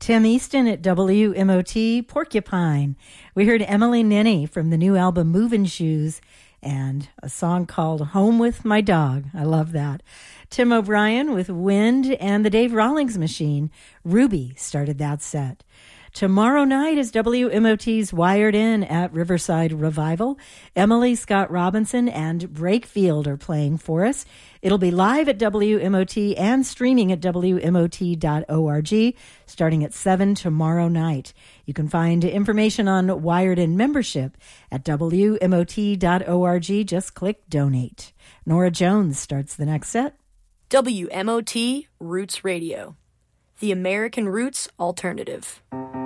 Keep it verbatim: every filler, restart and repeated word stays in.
Tim Easton at W M O T Porcupine. We heard Emily Nenny from the new album Movin' Shoes and a song called Home with My Dog. I love that. Tim O'Brien with Wind and the Dave Rawlings Machine. Ruby started that set. Tomorrow night is W M O T's Wired In at Riverside Revival. Emily Scott Robinson and Breakfield are playing for us. It'll be live at W M O T and streaming at W M O T dot org starting at seven tomorrow night. You can find information on Wired In membership at W M O T dot org. Just click Donate. Nora Jones starts the next set. W M O T Roots Radio, the American Roots Alternative.